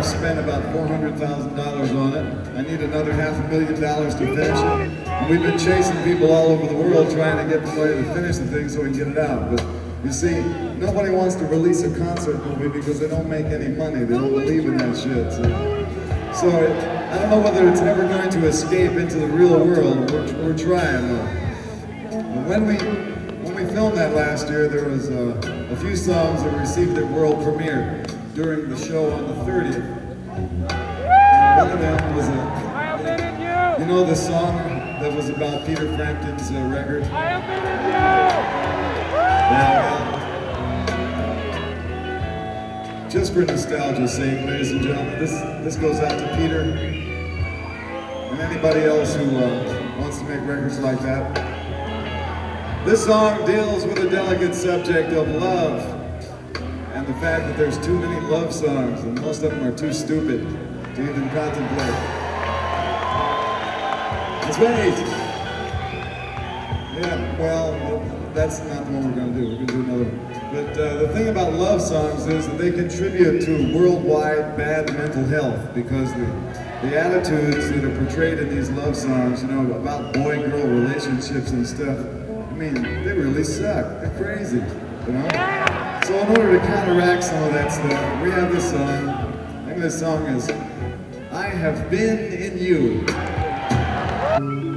I've spent about $400,000 on it. I need another $500,000 to finish it. And we've been chasing people all over the world trying to get the money to finish the thing so we can get it out. But you see, nobody wants to release a concert movie because they don't make any money. They don't believe in that shit. So I don't know whether it's ever going to escape into the real world. We're trying though. When we filmed that last year, there was a few songs that received their world premiere during the show on the 30th. And one of them was you know the song that was about Peter Frampton's record? I have been in you! Just for nostalgia's sake, ladies and gentlemen, this goes out to Peter and anybody else who wants to make records like that. This song deals with a delicate subject of love and the fact that there's too many love songs and most of them are too stupid to even contemplate. That's right! Yeah, well, that's not the one we're going to do. We're going to do another one. But the thing about love songs is that they contribute to worldwide bad mental health because the attitudes that are portrayed in these love songs, you know, about boy-girl relationships and stuff, I mean, they really suck. They're crazy, you know? So in order to counteract some of that stuff, we have this song. The name of this song is I Have Been in You.